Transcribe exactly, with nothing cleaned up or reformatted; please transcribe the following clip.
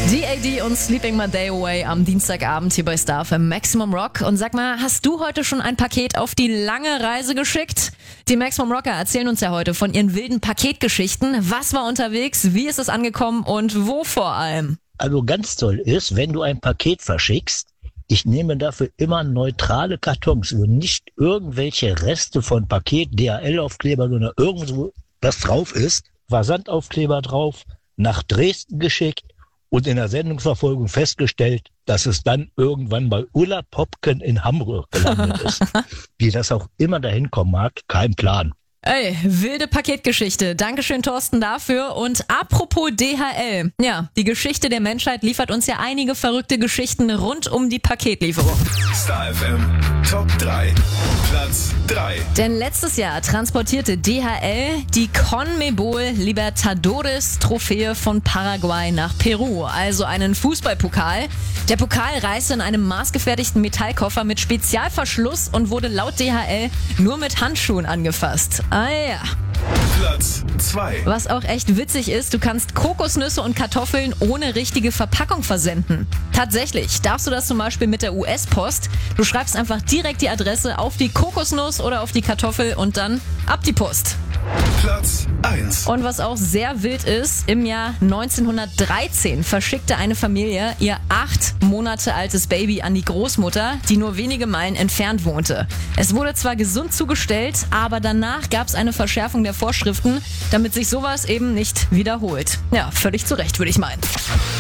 D A D und Sleeping My Day Away am Dienstagabend hier bei Star F M Maximum Rock. Und sag mal, hast du heute schon ein Paket auf die lange Reise geschickt? Die Maximum Rocker erzählen uns ja heute von ihren wilden Paketgeschichten. Was war unterwegs, wie ist es angekommen und wo vor allem? Also ganz toll ist, wenn du ein Paket verschickst, ich nehme dafür immer neutrale Kartons und nicht irgendwelche Reste von Paket, D H L-Aufkleber, sondern irgendwo was drauf ist, Versandaufkleber drauf, nach Dresden geschickt und in der Sendungsverfolgung festgestellt, dass es dann irgendwann bei Ulla Popken in Hamburg gelandet ist. Wie das auch immer dahin kommen mag, kein Plan. Ey, wilde Paketgeschichte. Dankeschön, Thorsten, dafür. Und apropos D H L. Ja, die Geschichte der Menschheit liefert uns ja einige verrückte Geschichten rund um die Paketlieferung. Star F M Top drei. Platz drei. Denn letztes Jahr transportierte D H L die CONMEBOL Libertadores Trophäe von Paraguay nach Peru, also einen Fußballpokal. Der Pokal reiste in einem maßgefertigten Metallkoffer mit Spezialverschluss und wurde laut D H L nur mit Handschuhen angefasst. Ah ja. Platz zwei. Was auch echt witzig ist, du kannst Kokosnüsse und Kartoffeln ohne richtige Verpackung versenden. Tatsächlich darfst du das zum Beispiel mit der U S-Post. Du schreibst einfach direkt die Adresse auf die Kokosnuss oder auf die Kartoffel und dann ab die Post. Platz eins. Und was auch sehr wild ist, im Jahr neunzehnhundertdreizehn verschickte eine Familie ihr acht Monate altes Baby an die Großmutter, die nur wenige Meilen entfernt wohnte. Es wurde zwar gesund zugestellt, aber danach gab es eine Verschärfung der Vorschriften, damit sich sowas eben nicht wiederholt. Ja, völlig zu Recht, würde ich meinen.